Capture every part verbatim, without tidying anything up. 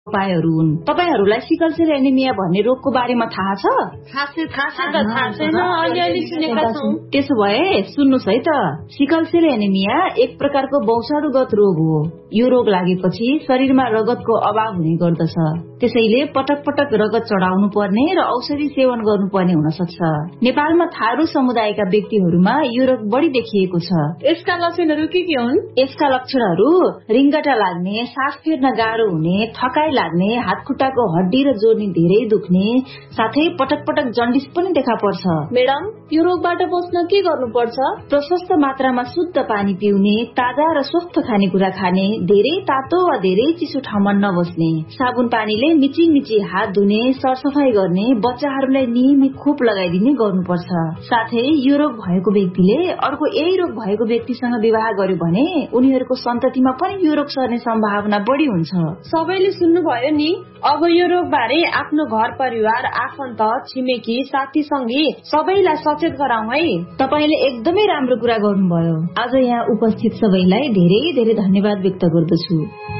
उपायहरू हुन्। तपाईहरुलाई सिकल सेल एनिमिया भन्ने रोगको बारेमा थाहा छ? खासै थाहा छैन, थाहा छैन, अलिअलि सुनेका छौं। त्यसो भए सुन्नुस् है त, सिकल सेल एनिमिया एक प्रकारको वंशाणुगत रोग हो। यो रोग लागेपछि शरीरमा रगतको अभाव हुने गर्दछ। त्यसैले पटक पटक रगत चढाउनु पर्ने र औषधि सेवन गर्नुपर्ने हुन सक्छ। नेपालमा थारू समुदायका व्यक्तिहरूमा यो रोग बढी देखिएको छ। यसका लक्षणहरू के के हुन्? यसका लक्षणहरू रिङ्गटा लाग्ने, सास फेर्न गाह्रो हुने, थकाइ लाग्ने, हातखुट्टाको हड्डी र जोर्नी धेरै दुख्ने, साथै पटक पटक जन्डिस पनि देखा पर्छ। मैडम, यो रोगबाट बच्न के गर्नुपर्छ? प्रशस्त मात्रामा शुद्ध पानी पिउने, ताजा र स्वस्थ खानेकुरा खाने, धेरै तातो वा धेरै चिसो ठाउँमा नबस्ने, साबुन पानीले मिची मिची हात धुने, सरसफाई गर्ने, बच्चाहरूलाई नियमित खोप लगाइदिने गर्नुपर्छ। साथै यो रोग भएको व्यक्तिले अर्को यही रोग भएको व्यक्तिसँग विवाह गर्यो भने उनीहरूको सन्ततिमा पनि यो रोग सर्ने सम्भावना बढी हुन्छ। सबैले सुन्नुभयो नि, अब यो रोग बारे आफ्नो घर परिवार, आफन्त, छिमेकी, साथी संगी सबैलाई सचेत गराउँ है। तपाईले एकदमै राम्रो कुरा गर्नुभयो। आज यहाँ उपस्थित सबैलाई धेरै धेरै धन्यवाद व्यक्त गर्दछु।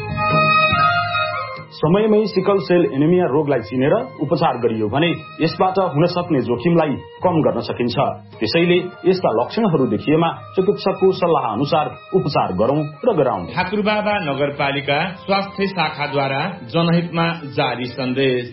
समयमै सिकल सेल एनिमिया रोगलाई चिनेर उपचार गरियो भने यसबाट हुन सक्ने जोखिमलाई कम गर्न सकिन्छ। त्यसैले यसका लक्षणहरू देखिएमा चिकित्सकको सल्लाह अनुसार उपचार गरौं र गराउँ। ठाकुरबाबा नगरपालिका स्वास्थ्य शाखाद्वारा जनहितमा जारी सन्देश।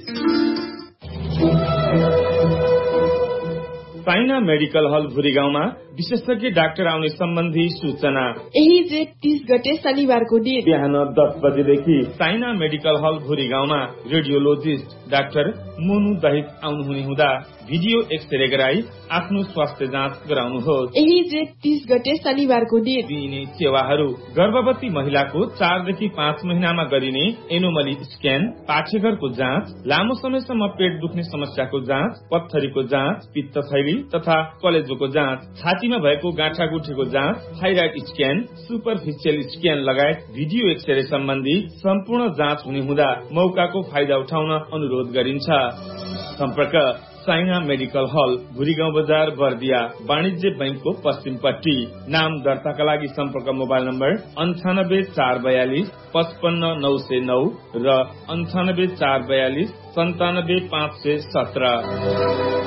साइना मेडिकल हल भुरी गाउँमा विशेषज्ञ डाक्टर आउने सम्बन्धी सूचना। यही जेठ तीस गते शनिबारको दिन बिहान दस बजेदेखि साइना मेडिकल हल भुरी गाउँमा रेडियोलोजिस्ट डाक्टर मोनु दहित आउनुहुने हुँदा भिडियो एक्सरे गराई आफ्नो स्वास्थ्य जाँच गराउनुहोस्। यही जेठ तीस गते शनिबारको दिन दिइने सेवाहरू गर्भवती महिलाको चारदेखि पाँच महिनामा गरिने एनोमली स्क्यान, पाठेघरको जाँच, लामो समयसम्म पेट दुख्ने समस्याको जाँच, पत्थरीको जाँच, पित्तथैली तथा कलेजोको जाँच, छातीमा भएको गाँठागुठीको जाँच, थाइराइड स्क्यान, सुपरफिसियल स्क्यान लगायत भिडियो एक्सरे सम्बन्धी सम्पूर्ण जाँच हुने हुँदा मौकाको फाइदा उठाउन अनुरोध गरिन्छ। सम्पर्क साइना मेडिकल हल, भुरीगाउँ बजार, बर्दिया, वाणिज्य बैंकको पश्चिमपट्टि। नाम दर्ताका लागि सम्पर्क मोबाइल नम्बर अन्ठानब्बे चार बयालिस पचपन्न नौ सय नौ र अन्ठानब्बे चार बयालिस सन्तानब्बे पाँच सय सत्र।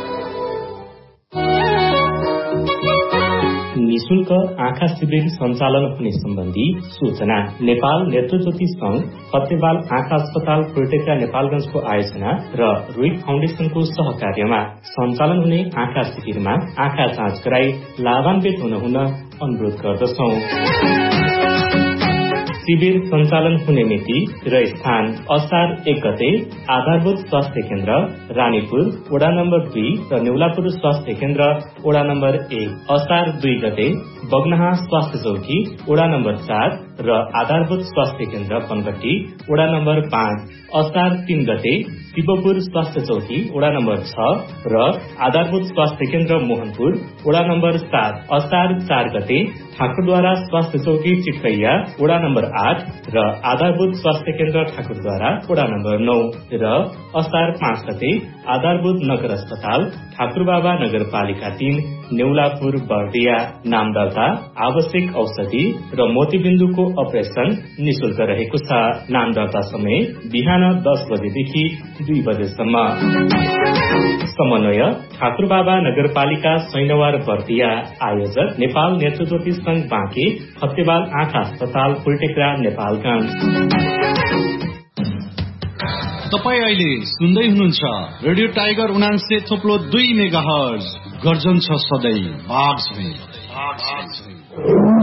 निशुल्क आँखा शिविर सञ्चालन हुने सम्बन्धी सूचना। नेपाल नेत्रज्योति संघ, फतेवाल आँखा अस्पताल फुलटेक्रा नेपालगंजको आयोजना र रोहित फाउन्डेशनको सहकार्यमा सञ्चालन हुने आँखा शिविरमा आँखा जाँच गराई लाभान्वित हुन हुन अनुरोध गर्दछौं। शिविर सञ्चालन हुने मिति र स्थान असार एक गते आधारभूत स्वास्थ्य केन्द्र रानीपुर वडा नम्बर दुई र नेउलापुर स्वास्थ्य केन्द्र वडा नम्बर एक, असार दुई गते बग्नहा स्वास्थ्य चौकी वडा नम्बर चार र आधारभूत स्वास्थ्य केन्द्र पनगट्टी वडा नम्बर पाँच, असार तीन गते शिवपुर स्वास्थ्य चौकी वडा नम्बर छ र आधारभूत स्वास्थ्य केन्द्र मोहनपुर वडा नम्बर सात, असार चार गते ठाकुरद्वारा स्वास्थ्य चौकी चिटकैया वडा नम्बर आठ र आधारभूत स्वास्थ्य केन्द्र ठाकुरद्वारा वडा नम्बर नौ र असार पाँच गते आधारभूत नगर अस्पताल ठाकुरबाबा नगरपालिका तीन नेउलापुर बर्दिया। नाम दर्ता, आवश्यक औषधि र मोतीबिन्दुको अपरेशन निशुल्क रहेको छ। नाम दर्ता समय बिहान दस बजेदेखि दुई बजेसम्म। समन्वय ठाकुरबाबा नगरपालिका सैनवार बर्दिया। आयोजक नेपाल नेत्रज्योति संघ बाँके, फतेवाल आँखा अस्पताल फुलटेक्रा नेपालगंज। तपाईँ अहिले सुन्दै हुनुहुन्छ रेडियो टाइगर उनान्से थोप्लो दुई मेगा हर्ज। गर्जन छ सधैँ बाघ झैं।